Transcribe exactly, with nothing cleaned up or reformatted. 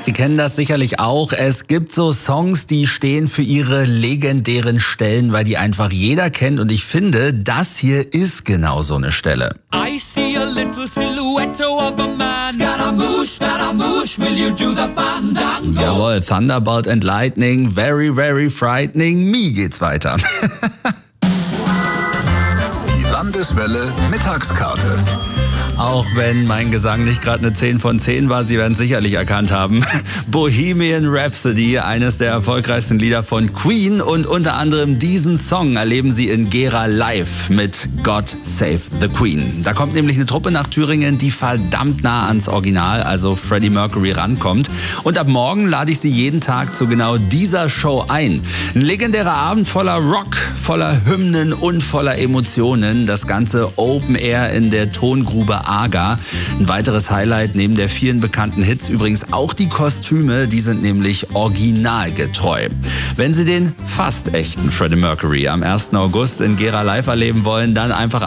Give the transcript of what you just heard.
Sie kennen das sicherlich auch. Es gibt so Songs, die stehen für ihre legendären Stellen, weil die einfach jeder kennt. Und ich finde, das hier ist genau so eine Stelle. I see a little silhouette of a man. Scaramouche, Scaramouche, will you do the fandango? Jawohl, Thunderbolt and Lightning, very, very frightening. Me geht's weiter. Die Landeswelle Mittagskarte. Auch wenn mein Gesang nicht gerade eine zehn von zehn war, Sie werden es sicherlich erkannt haben. Bohemian Rhapsody, eines der erfolgreichsten Lieder von Queen, und unter anderem diesen Song erleben Sie in Gera live mit God Save the Queen. Da kommt nämlich eine Truppe nach Thüringen, die verdammt nah ans Original, also Freddie Mercury, rankommt. Und ab morgen lade ich Sie jeden Tag zu genau dieser Show ein. Ein legendärer Abend voller Rock, voller Hymnen und voller Emotionen. Das Ganze Open Air in der Tongrube Aga. Ein weiteres Highlight neben der vielen bekannten Hits übrigens auch die Kostüme, die sind nämlich originalgetreu. Wenn Sie den fast echten Freddie Mercury am ersten August in Gera live erleben wollen, dann einfach